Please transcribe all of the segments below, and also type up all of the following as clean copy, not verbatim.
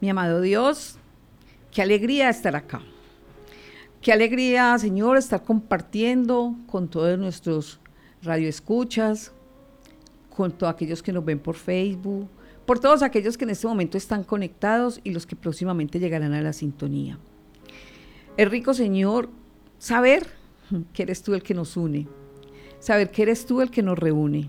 Mi amado Dios, qué alegría estar acá. Qué alegría, Señor, estar compartiendo con todos nuestros radioescuchas, con todos aquellos que nos ven por Facebook, por todos aquellos que en este momento están conectados y los que próximamente llegarán a la sintonía. Es rico, Señor, saber que eres tú el que nos une, saber que eres tú el que nos reúne.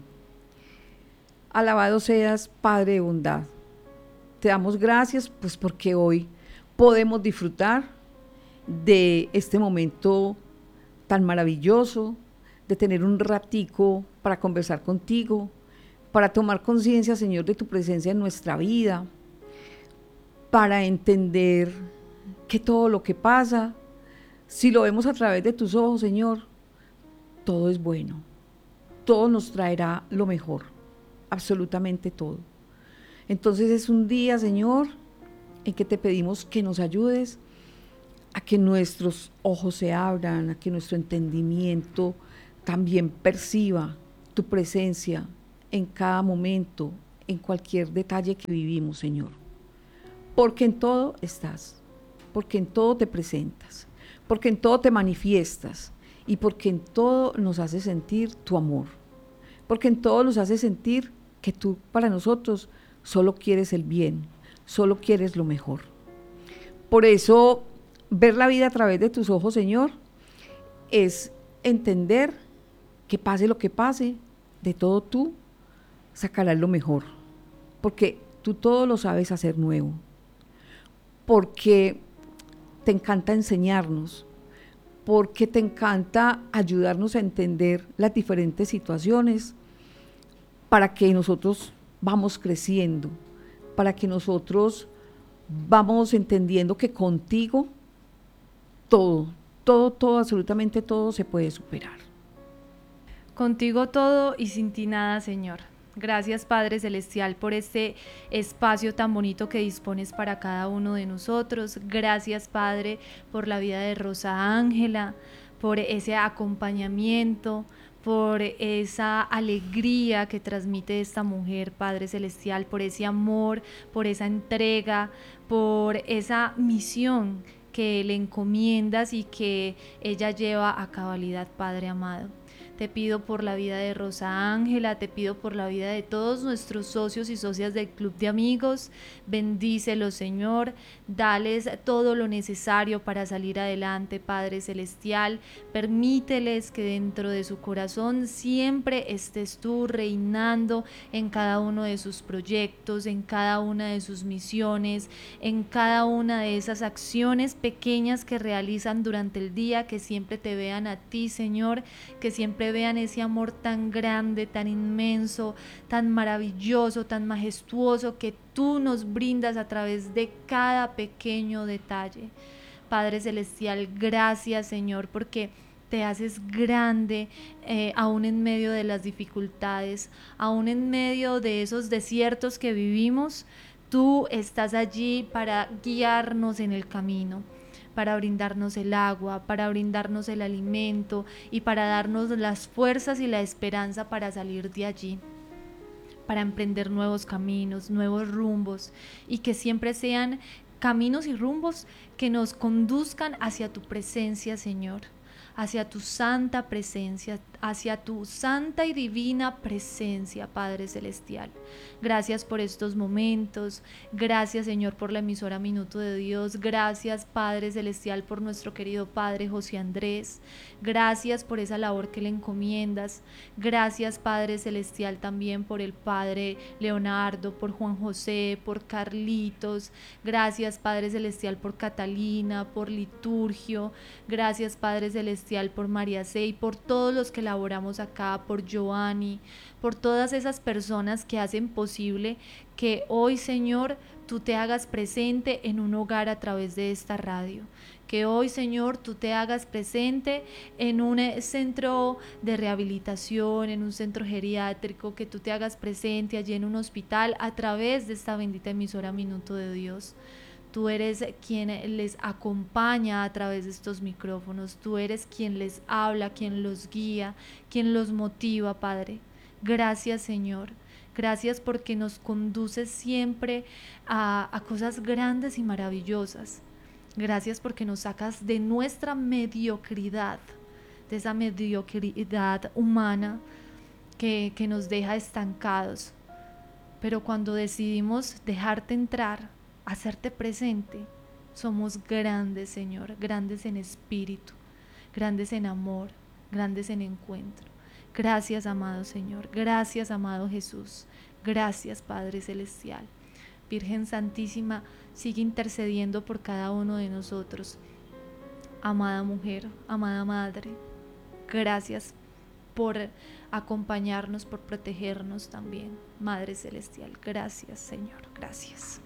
Alabado seas, Padre de bondad. Te damos gracias, pues porque hoy podemos disfrutar de este momento tan maravilloso, de tener un ratico para conversar contigo, para tomar conciencia, Señor, de tu presencia en nuestra vida, para entender que todo lo que pasa, si lo vemos a través de tus ojos, Señor, todo es bueno, todo nos traerá lo mejor, absolutamente todo. Entonces es un día, Señor, en que te pedimos que nos ayudes a que nuestros ojos se abran, a que nuestro entendimiento también perciba tu presencia en cada momento, en cualquier detalle que vivimos, Señor. Porque en todo estás, porque en todo te presentas, porque en todo te manifiestas y porque en todo nos hace sentir tu amor, porque en todo nos hace sentir que tú para nosotros solo quieres el bien, solo quieres lo mejor. Por eso, ver la vida a través de tus ojos, Señor, es entender que pase lo que pase, de todo tú sacarás lo mejor, porque tú todo lo sabes hacer nuevo, porque te encanta enseñarnos, porque te encanta ayudarnos a entender las diferentes situaciones para que nosotros vamos creciendo, para que nosotros vamos entendiendo que contigo todo, absolutamente todo se puede superar. Contigo todo y sin ti nada, Señor. Gracias, Padre Celestial, por este espacio tan bonito que dispones para cada uno de nosotros. Gracias, Padre, por la vida de Rosa Ángela, por ese acompañamiento, por esa alegría que transmite esta mujer, Padre Celestial, por ese amor, por esa entrega, por esa misión que le encomiendas y que ella lleva a cabalidad, Padre amado. Te pido por la vida de Rosa Ángela, te pido por la vida de todos nuestros socios y socias del Club de Amigos. Bendícelos, Señor, dales todo lo necesario para salir adelante, Padre Celestial. Permíteles que dentro de su corazón siempre estés tú reinando en cada uno de sus proyectos, en cada una de sus misiones, en cada una de esas acciones pequeñas que realizan durante el día, que siempre te vean a ti, Señor, que siempre vean ese amor tan grande, tan inmenso, tan maravilloso, tan majestuoso que tú nos brindas a través de cada pequeño detalle. Padre Celestial, gracias, Señor, porque te haces grande aún en medio de las dificultades, aún en medio de esos desiertos que vivimos. Tú estás allí para guiarnos en el camino, para brindarnos el agua, para brindarnos el alimento y para darnos las fuerzas y la esperanza para salir de allí, para emprender nuevos caminos, nuevos rumbos, y que siempre sean caminos y rumbos que nos conduzcan hacia tu presencia, Señor, hacia tu santa presencia, hacia tu santa y divina presencia, Padre Celestial. Gracias por estos momentos, gracias, Señor, por la emisora Minuto de Dios, gracias, Padre Celestial, por nuestro querido Padre José Andrés, gracias por esa labor que le encomiendas, gracias, Padre Celestial, también por el Padre Leonardo, por Juan José, por Carlitos, gracias, Padre Celestial, por Catalina, por Liturgio, gracias, Padre Celestial, por María C, y por todos los que laboramos acá, por Giovanni, por todas esas personas que hacen posible que hoy, Señor, tú te hagas presente en un hogar a través de esta radio. Que hoy, Señor, tú te hagas presente en un centro de rehabilitación, en un centro geriátrico, que tú te hagas presente allí en un hospital a través de esta bendita emisora Minuto de Dios. Tú eres quien les acompaña a través de estos micrófonos, tú eres quien les habla, quien los guía, quien los motiva, Padre. Gracias, Señor. Gracias porque nos conduces siempre a cosas grandes y maravillosas. Gracias porque nos sacas de nuestra mediocridad, de esa mediocridad humana que nos deja estancados. Pero cuando decidimos dejarte entrar, hacerte presente, somos grandes, Señor, grandes en espíritu, grandes en amor, grandes en encuentro. Gracias, amado Señor, gracias, amado Jesús, gracias, Padre Celestial. Virgen Santísima, sigue intercediendo por cada uno de nosotros. Amada mujer, amada madre, gracias por acompañarnos, por protegernos también. Madre Celestial, gracias, Señor, gracias.